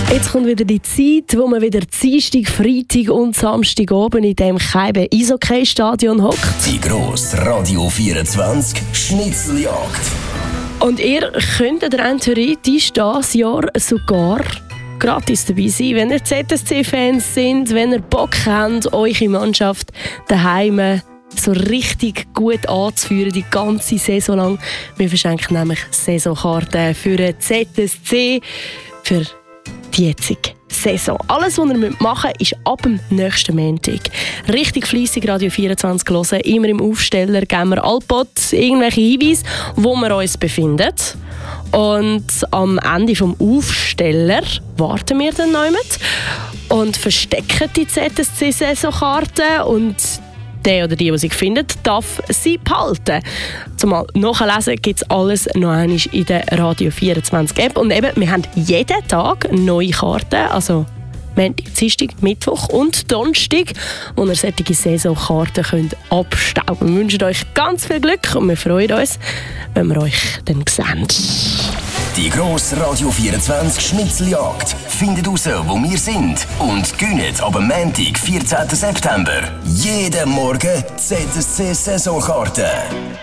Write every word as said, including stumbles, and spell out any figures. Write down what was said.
Jetzt kommt wieder die Zeit, wo man wieder Dienstag, Freitag und Samstag oben in dem Keibe Eishockey-Stadion hockt. Die grosse Radio vierundzwanzig Schnitzeljagd. Und ihr könnt rein theoretisch dieses Jahr sogar gratis dabei sein, wenn ihr Z S C-Fans sind, wenn ihr Bock habt, eure Mannschaft daheim so richtig gut anzuführen, die ganze Saison lang. Wir verschenken nämlich Saisonkarten für den Z S C, für die jetzige Saison. Alles, was ihr machen müsst, ist ab dem nächsten Montag richtig fleissig Radio vierundzwanzig hören. Immer im Aufsteller geben wir allpot irgendwelche Hinweise, wo wir uns befinden. Und am Ende des Aufsteller warten wir dann noch mit und verstecken die Z S C-Saisonkarten. Und der oder die, die sie findet, darf sie behalten. Zumal nachlesen gibt es alles noch einmal in der Radio vierundzwanzig App. Und eben, wir haben jeden Tag neue Karten, also Montag, Dienstag, Mittwoch und Donnerstag, wo ihr solche Saisonkarten könnt abstauben. Wir wünschen euch ganz viel Glück und wir freuen uns, wenn wir euch dann sehen. Die grosse Radio vierundzwanzig Schnitzeljagd findet raus, wo wir sind und gönnt ab dem Montag, vierzehnten September, jeden Morgen Z S C-Saisonkarten.